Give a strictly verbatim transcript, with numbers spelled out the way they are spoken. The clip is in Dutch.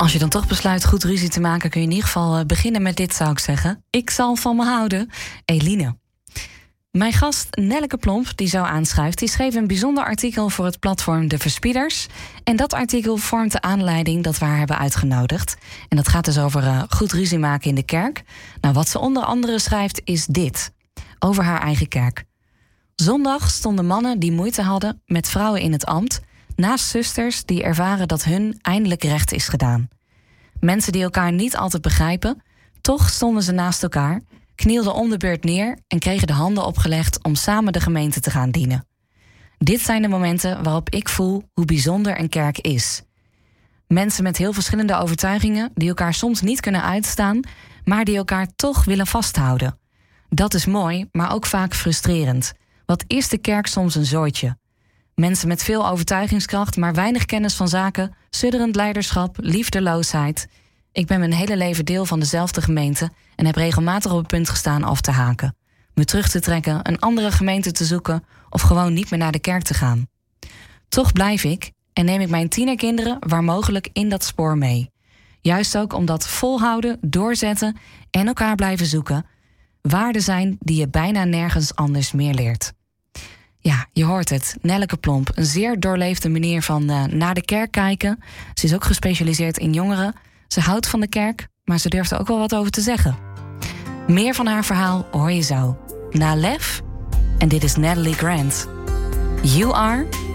Als je dan toch besluit goed ruzie te maken, kun je in ieder geval beginnen met dit, zou ik zeggen. Ik zal van me houden. Eline. Mijn gast Nelleke Plomp, die zo aanschuift, die schreef een bijzonder artikel voor het platform De Verspieders. En dat artikel vormt de aanleiding dat we haar hebben uitgenodigd. En dat gaat dus over uh, goed ruzie maken in de kerk. Nou, wat ze onder andere schrijft is dit. Over haar eigen kerk. Zondag stonden mannen die moeite hadden met vrouwen in het ambt, naast zusters die ervaren dat hun eindelijk recht is gedaan. Mensen die elkaar niet altijd begrijpen, toch stonden ze naast elkaar, knielden om de beurt neer en kregen de handen opgelegd om samen de gemeente te gaan dienen. Dit zijn de momenten waarop ik voel hoe bijzonder een kerk is. Mensen met heel verschillende overtuigingen die elkaar soms niet kunnen uitstaan, maar die elkaar toch willen vasthouden. Dat is mooi, maar ook vaak frustrerend. Wat is de kerk soms een zooitje? Mensen met veel overtuigingskracht, maar weinig kennis van zaken, sudderend leiderschap, liefdeloosheid. Ik ben mijn hele leven deel van dezelfde gemeente en heb regelmatig op het punt gestaan af te haken. Me terug te trekken, een andere gemeente te zoeken of gewoon niet meer naar de kerk te gaan. Toch blijf ik en neem ik mijn tienerkinderen waar mogelijk in dat spoor mee. Juist ook omdat volhouden, doorzetten en elkaar blijven zoeken waarden zijn die je bijna nergens anders meer leert. Ja, je hoort het. Nelleke Plomp, een zeer doorleefde manier van uh, naar de kerk kijken. Ze is ook gespecialiseerd in jongeren. Ze houdt van de kerk, maar ze durft er ook wel wat over te zeggen. Meer van haar verhaal hoor je zo. Na Lef, en dit is Natalie Grant. You are